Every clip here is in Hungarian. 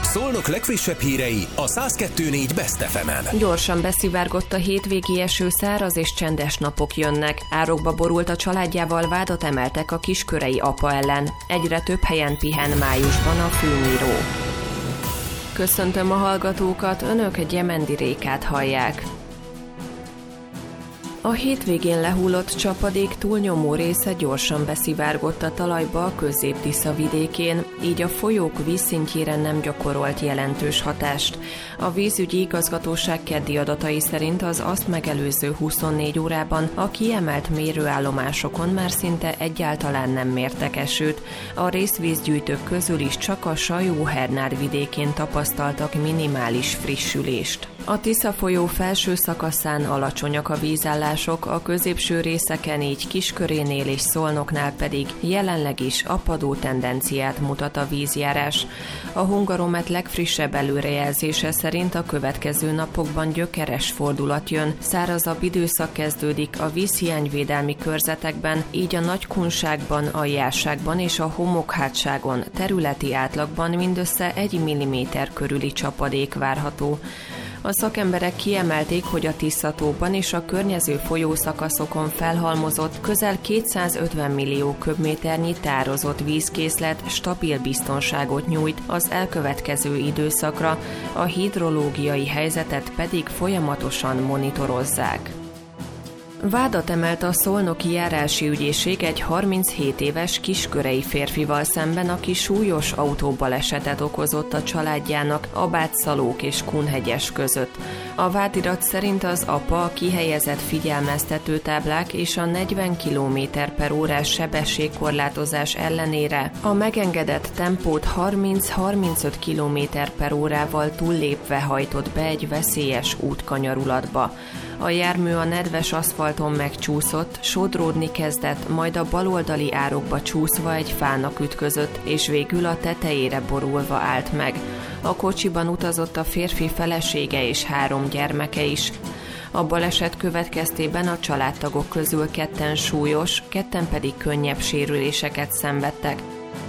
Szolnok legfrissebb hírei a 102.4 Best FM-en. Gyorsan beszivárgott a hétvégi eső, száraz és csendes napok jönnek. Árokba borult a családjával, vádat emeltek a kiskörei apa ellen. Egyre több helyen pihen májusban a fűnyíró. Köszöntöm a hallgatókat, önök Gyemendi Rékát hallják. A hétvégén lehullott csapadék túlnyomó része gyorsan beszivárgott a talajba a Közép-Tisza vidékén, így a folyók vízszintjére nem gyakorolt jelentős hatást. A vízügyi igazgatóság keddi adatai szerint az azt megelőző 24 órában a kiemelt mérőállomásokon már szinte egyáltalán nem mértek esőt. A részvízgyűjtők közül is csak a Sajó-Hernád vidékén tapasztaltak minimális frissülést. A Tisza folyó felső szakaszán alacsonyak a vízállások, a középső részeken, így Kiskörénél és Szolnoknál pedig jelenleg is apadó tendenciát mutat a vízjárás. A Hungaromet legfrissebb előrejelzése szerint a következő napokban gyökeres fordulat jön. Szárazabb időszak kezdődik a vízhiányvédelmi körzetekben, így a Nagykunságban, a Jásságban és a Homokhátságon területi átlagban mindössze 1 mm körüli csapadék várható. A szakemberek kiemelték, hogy a Tisza-tóban és a környező folyószakaszokon felhalmozott közel 250 millió köbméternyi tározott vízkészlet stabil biztonságot nyújt az elkövetkező időszakra, a hidrológiai helyzetet pedig folyamatosan monitorozzák. Vádat emelt a Szolnoki Járási Ügyészség egy 37 éves kiskörei férfival szemben, aki súlyos autóbalesetet okozott a családjának Abátszalók és Kunhegyes között. A vádirat szerint az apa a kihelyezett figyelmeztetőtáblák és a 40 km/h sebességkorlátozás ellenére a megengedett tempót 30-35 km/h túllépve hajtott be egy veszélyes útkanyarulatba. A jármű a nedves aszfalton megcsúszott, sodródni kezdett, majd a baloldali árokba csúszva egy fának ütközött, és végül a tetejére borulva állt meg. A kocsiban utazott a férfi felesége és 3 gyermeke is. A baleset következtében a családtagok közül 2 súlyos, 2 pedig könnyebb sérüléseket szenvedtek.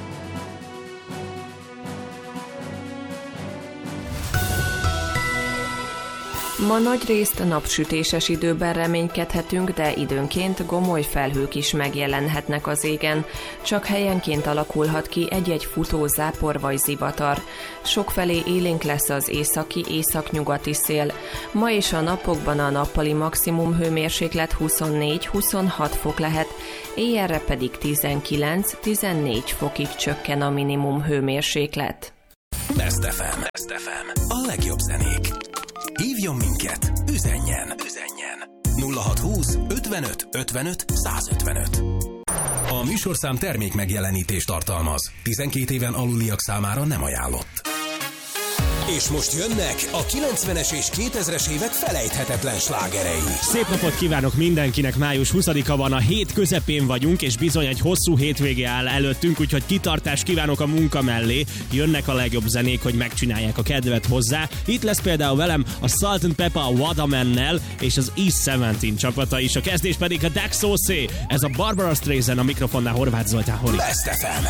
Ma nagyrészt napsütéses időben reménykedhetünk, de időnként gomoly felhők is megjelenhetnek az égen. Csak helyenként alakulhat ki egy-egy futó zápor vagy zivatar. Sokfelé élénk lesz az északi-északnyugati szél. Ma és a napokban a nappali maximum hőmérséklet 24-26 fok lehet, éjjelre pedig 19-14 fokig csökken a minimum hőmérséklet. Best FM. A legjobb zenék. Hívjon minket, üzenjen 0620 55 55 155. A műsorszám termék megjelenítést tartalmaz. 12 éven aluliak számára nem ajánlott. És most jönnek a 90-es és 2000-es évek felejthetetlen slágerei. Szép napot kívánok mindenkinek, május 20-a van, a hét közepén vagyunk, és bizony egy hosszú hétvége áll előttünk, úgyhogy kitartást kívánok a munka mellé. Jönnek a legjobb zenék, hogy megcsinálják a kedvet hozzá. Itt lesz például velem a Salt & Pepper Waterman-nel és az East 17 csapata is. A kezdés pedig a Dax OC. Ez a Barbara Streisand, a mikrofonnál Horváth Zoltán Hori. Best FM.